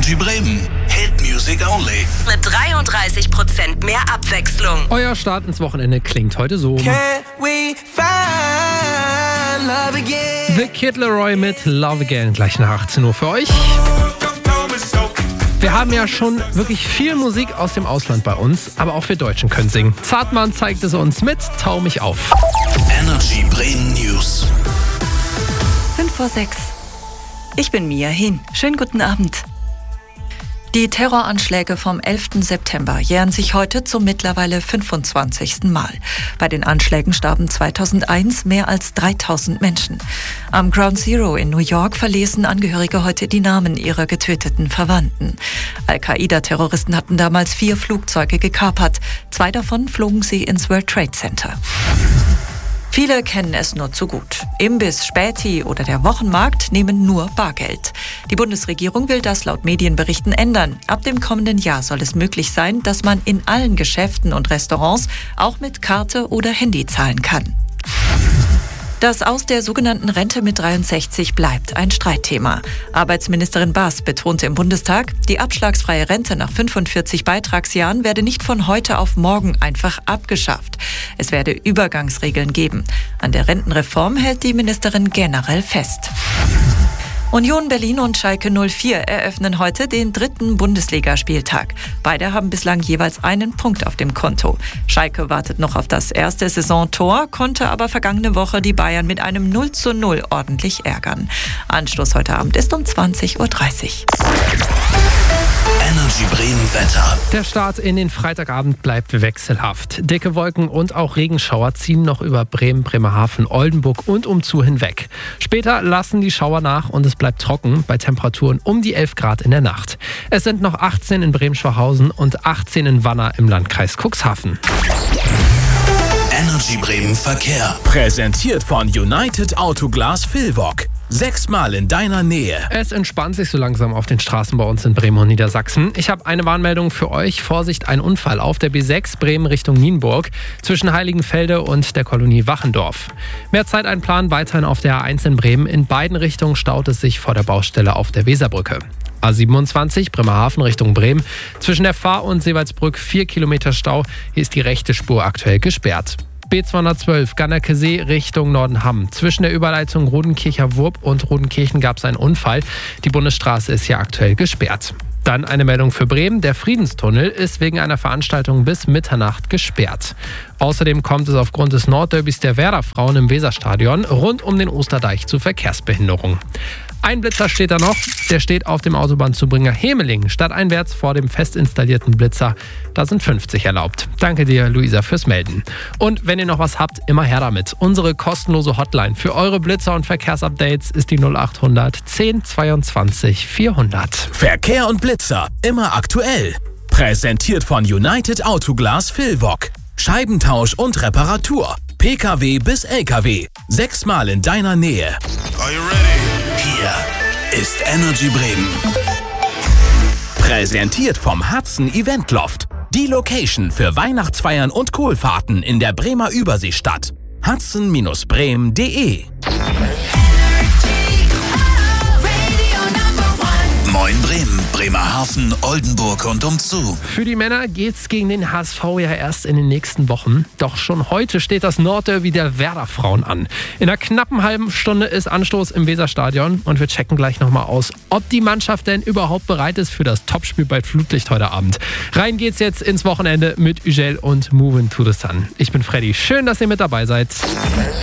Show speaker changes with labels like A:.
A: Energy Bremen. Hit Music Only.
B: Mit 33% mehr Abwechslung.
C: Euer Start ins Wochenende klingt heute so.
D: Can we find love again?
C: The Kid Laroi mit Love Again, gleich nach 18 Uhr für euch. Wir haben ja schon wirklich viel Musik aus dem Ausland bei uns, aber auch wir Deutschen können singen. Zartmann zeigt es uns mit Tau mich auf.
A: Energy Bremen News.
E: 5:06. Ich bin Mia Hin. Schönen guten Abend. Die Terroranschläge vom 11. September jähren sich heute zum mittlerweile 25. Mal. Bei den Anschlägen starben 2001 mehr als 3000 Menschen. Am Ground Zero in New York verlesen Angehörige heute die Namen ihrer getöteten Verwandten. Al-Qaida-Terroristen hatten damals 4 Flugzeuge gekapert. 2 davon flogen sie ins World Trade Center. Viele kennen es nur zu gut. Imbiss, Späti oder der Wochenmarkt nehmen nur Bargeld. Die Bundesregierung will das laut Medienberichten ändern. Ab dem kommenden Jahr soll es möglich sein, dass man in allen Geschäften und Restaurants auch mit Karte oder Handy zahlen kann. Das Aus der sogenannten Rente mit 63 bleibt ein Streitthema. Arbeitsministerin Baas betonte im Bundestag, die abschlagsfreie Rente nach 45 Beitragsjahren werde nicht von heute auf morgen einfach abgeschafft. Es werde Übergangsregeln geben. An der Rentenreform hält die Ministerin generell fest. Union Berlin und Schalke 04 eröffnen heute den 3. Bundesligaspieltag. Beide haben bislang jeweils einen Punkt auf dem Konto. Schalke wartet noch auf das erste Saisontor, konnte aber vergangene Woche die Bayern mit einem 0:0 ordentlich ärgern. Anstoß heute Abend ist um 20:30 Uhr.
A: Energy Bremen Wetter.
C: Der Start in den Freitagabend bleibt wechselhaft. Dicke Wolken und auch Regenschauer ziehen noch über Bremen, Bremerhaven, Oldenburg und umzu hinweg. Später lassen die Schauer nach und es bleibt trocken bei Temperaturen um die 11 Grad in der Nacht. Es sind noch 18 in Bremen-Schwachhausen und 18 in Wanner im Landkreis Cuxhaven.
A: Energy Bremen Verkehr.
F: Präsentiert von United Autoglas Vilvoc. 6-mal in deiner Nähe.
C: Es entspannt sich so langsam auf den Straßen bei uns in Bremen und Niedersachsen. Ich habe eine Warnmeldung für euch. Vorsicht, ein Unfall auf der B6 Bremen Richtung Nienburg zwischen Heiligenfelde und der Kolonie Wachendorf. Mehr Zeit einplanen weiterhin auf der A1 in Bremen. In beiden Richtungen staut es sich vor der Baustelle auf der Weserbrücke. A27 Bremerhaven Richtung Bremen. Zwischen der Fahr- und Seewaldsbrück 4 Kilometer Stau. Hier ist die rechte Spur aktuell gesperrt. B212 Gannerkesee Richtung Nordenham. Zwischen der Überleitung Rodenkircher-Wurp und Rodenkirchen gab es einen Unfall. Die Bundesstraße ist hier aktuell gesperrt. Dann eine Meldung für Bremen. Der Friedenstunnel ist wegen einer Veranstaltung bis Mitternacht gesperrt. Außerdem kommt es aufgrund des Nordderbys der Werder-Frauen im Weserstadion rund um den Osterdeich zu Verkehrsbehinderung. Ein Blitzer steht da noch, der steht auf dem Autobahnzubringer Hemeling, stadteinwärts vor dem fest installierten Blitzer. Da sind 50 erlaubt. Danke dir, Luisa, fürs Melden. Und wenn ihr noch was habt, immer her damit. Unsere kostenlose Hotline für eure Blitzer und Verkehrsupdates ist die 0800 10 22 400.
F: Verkehr und Blitzer, immer aktuell. Präsentiert von United Autoglas Vilvoc. Scheibentausch und Reparatur. PKW bis LKW. 6-mal in deiner Nähe.
A: Are you ready? Hier ist Energy Bremen.
F: Präsentiert vom Hudson Event Loft. Die Location für Weihnachtsfeiern und Kohlfahrten in der Bremer Überseestadt. hudson-bremen.de.
A: Moin Bremen, Bremerhaven, Oldenburg und umzu.
C: Für die Männer geht's gegen den HSV ja erst in den nächsten Wochen. Doch schon heute steht das Nordderby der Werder-Frauen an. In einer knappen halben Stunde ist Anstoß im Weserstadion und wir checken gleich nochmal aus, ob die Mannschaft denn überhaupt bereit ist für das Topspiel bei Flutlicht heute Abend. Rein geht's jetzt ins Wochenende mit Ugel und Movin' to the Sun. Ich bin Freddy. Schön, dass ihr mit dabei seid.